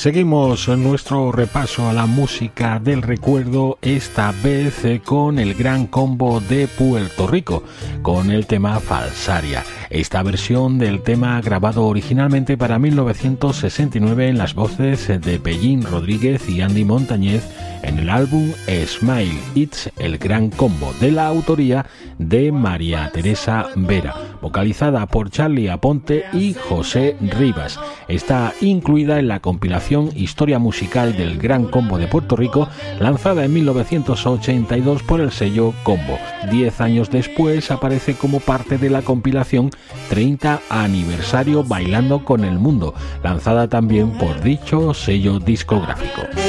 Seguimos nuestro repaso a la música del recuerdo, esta vez con el Gran Combo de Puerto Rico, con el tema Falsaria. Esta versión del tema grabado originalmente para 1969 en las voces de Pellín Rodríguez y Andy Montañez en el álbum Smile It's, el Gran Combo, de la autoría de María Teresa Vera, vocalizada por Charlie Aponte y José Rivas. Está incluida en la compilación Historia Musical del Gran Combo de Puerto Rico, lanzada en 1982 por el sello Combo. 10 años después aparece como parte de la compilación 30 Aniversario Bailando con el Mundo, lanzada también por dicho sello discográfico.